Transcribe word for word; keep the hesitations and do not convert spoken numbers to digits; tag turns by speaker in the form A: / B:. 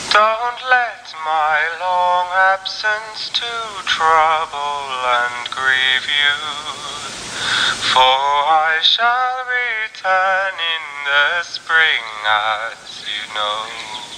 A: Don't let my long absence to trouble and grieve you, for I shall return in the spring, as you know.